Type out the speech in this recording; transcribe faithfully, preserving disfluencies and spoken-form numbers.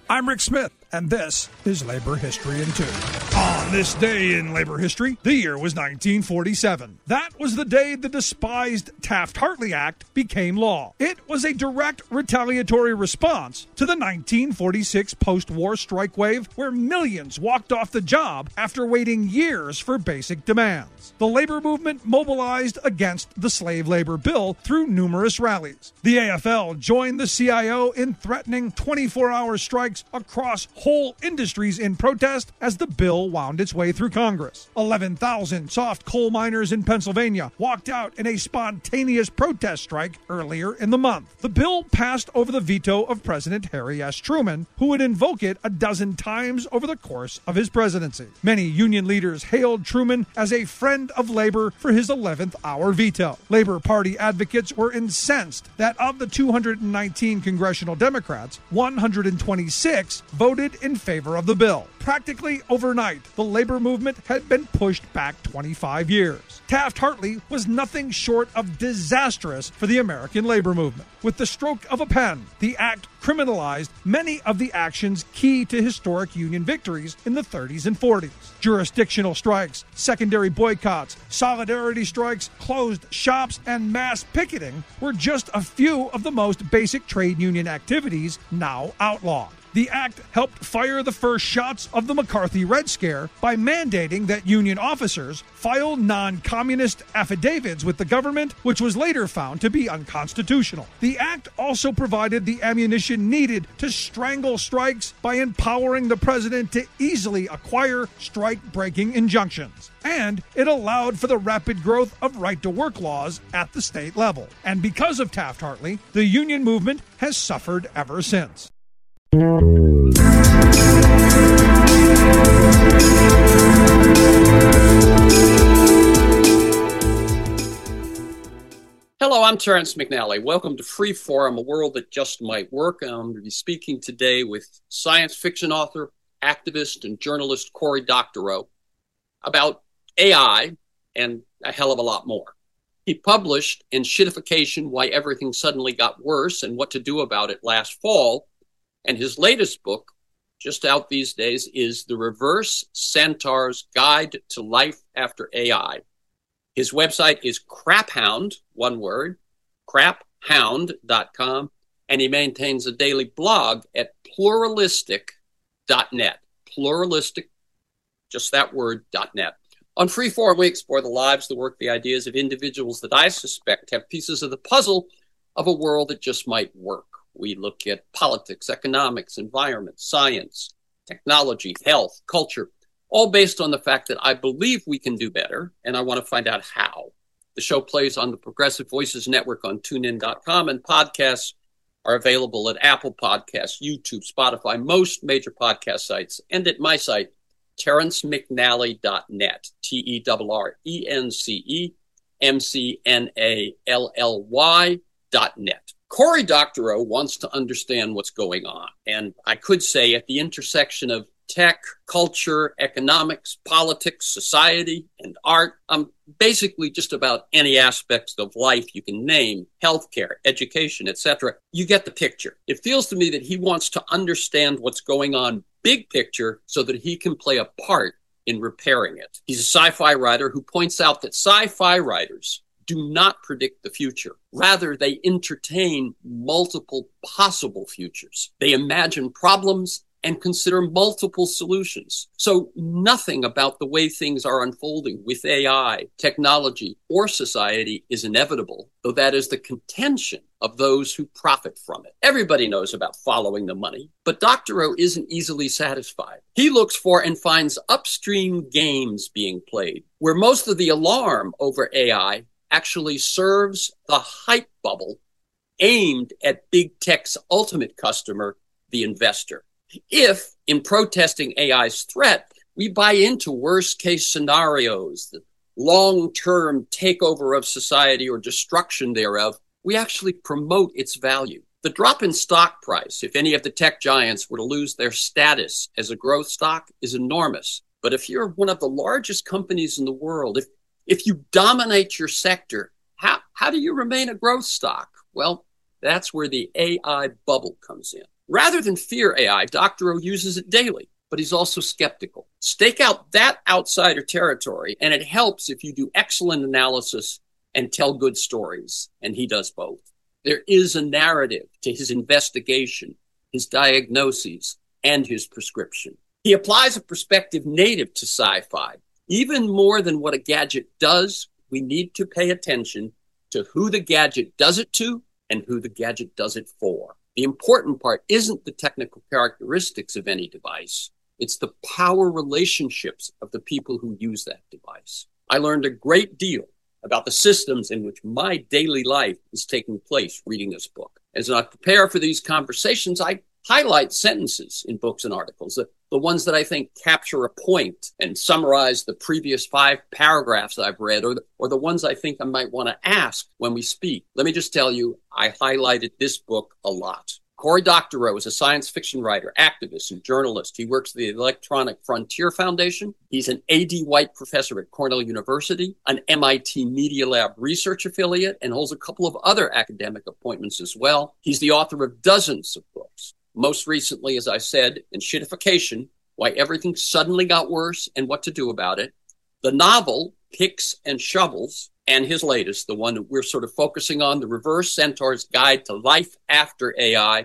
I'm Rick Smith, and this is Labor History in Two. On this day in labor history, the year was nineteen forty-seven. That was the day the despised Taft-Hartley Act became law. It was a direct retaliatory response to the nineteen forty-six post-war strike wave, where millions walked off the job after waiting years for basic demands. The labor movement mobilized against the slave labor bill through numerous rallies. The A F L joined the C I O in threatening twenty-four hour strikes across whole industries in protest as the bill wound its way through Congress. eleven thousand soft coal miners in Pennsylvania walked out in a spontaneous protest strike earlier in the month. The bill passed over the veto of President Harry S. Truman, who would invoke it a dozen times over the course of his presidency. Many union leaders hailed Truman as a friend of labor for his eleventh hour veto. Labor Party advocates were incensed that of the two hundred nineteen congressional Democrats, one hundred twenty-six voted in favor of the bill. Practically overnight, the labor movement had been pushed back twenty-five years. Taft-Hartley was nothing short of disastrous for the American labor movement. With the stroke of a pen, the act criminalized many of the actions key to historic union victories in the thirties and forties. Jurisdictional strikes, secondary boycotts, solidarity strikes, closed shops, and mass picketing were just a few of the most basic trade union activities now outlawed. The act helped fire the first shots of the McCarthy Red Scare by mandating that union officers file non-communist affidavits with the government, which was later found to be unconstitutional. The act also provided the ammunition needed to strangle strikes by empowering the president to easily acquire strike-breaking injunctions. And it allowed for the rapid growth of right-to-work laws at the state level. And because of Taft-Hartley, the union movement has suffered ever since. Hello, I'm Terrence McNally. Welcome to Freeform, a world that just might work. I'm going to be speaking today with science fiction author, activist, and journalist Cory Doctorow about A I and a hell of a lot more. He published in Shitification, Why Everything Suddenly Got Worse and What to Do About It last fall. And his latest book, just out these days, is The Reverse Centaur's Guide to Life After A I. His website is craphound, one word, crap hound dot com, and he maintains a daily blog at pluralistic dot net. Pluralistic, just that word, .net. On Freeform, we explore the lives, the work, the ideas of individuals that I suspect have pieces of the puzzle of a world that just might work. We look at politics, economics, environment, science, technology, health, culture, all based on the fact that I believe we can do better, and I want to find out how. The show plays on the Progressive Voices Network on tune in dot com, and podcasts are available at Apple Podcasts, YouTube, Spotify, most major podcast sites, and at my site, terrence mcnally dot net, T E R R E N C E M C N A L L Y dot net. Cory Doctorow wants to understand what's going on, and I could say at the intersection of tech, culture, economics, politics, society, and art, um, basically just about any aspects of life you can name, healthcare, education, et cetera. You get the picture. It feels to me that he wants to understand what's going on big picture so that he can play a part in repairing it. He's a sci-fi writer who points out that sci-fi writers do not predict the future. Rather, they entertain multiple possible futures. They imagine problems and consider multiple solutions. So nothing about the way things are unfolding with A I, technology, or society is inevitable, though that is the contention of those who profit from it. Everybody knows about following the money, but Doctorow isn't easily satisfied. He looks for and finds upstream games being played, where most of the alarm over A I actually serves the hype bubble aimed at big tech's ultimate customer, the investor. If, in protesting A I's threat, we buy into worst-case scenarios, the long-term takeover of society or destruction thereof, we actually promote its value. The drop in stock price, if any of the tech giants were to lose their status as a growth stock, is enormous. But if you're one of the largest companies in the world, if if you dominate your sector, how, how do you remain a growth stock? Well, that's where the A I bubble comes in. Rather than fear A I, Doctorow uses it daily, but he's also skeptical. Stake out that outsider territory, and it helps if you do excellent analysis and tell good stories, and he does both. There is a narrative to his investigation, his diagnoses, and his prescription. He applies a perspective native to sci-fi. Even more than what a gadget does, we need to pay attention to who the gadget does it to and who the gadget does it for. The important part isn't the technical characteristics of any device. It's the power relationships of the people who use that device. I learned a great deal about the systems in which my daily life is taking place reading this book. As I prepare for these conversations, I highlight sentences in books and articles, the, the ones that I think capture a point and summarize the previous five paragraphs I've read, or the, or the ones I think I might want to ask when we speak. Let me just tell you, I highlighted this book a lot. Cory Doctorow is a science fiction writer, activist, and journalist. He works for the Electronic Frontier Foundation. He's an A D White professor at Cornell University, an M I T Media Lab research affiliate, and holds a couple of other academic appointments as well. He's the author of dozens of books. Most recently, as I said, in Shitification, Why Everything Suddenly Got Worse and What to Do About It, the novel Picks and Shovels, and his latest, the one that we're sort of focusing on, The Reverse Centaur's Guide to Life After A I,